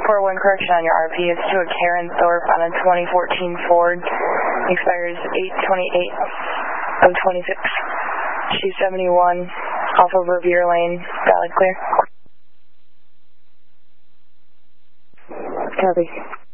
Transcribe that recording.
41 correction on your RP. It's to a Karen Thorpe on a 2014 Ford. Expires 8/28 of 26. She's 71 off of Revere Lane. Valid clear. Copy.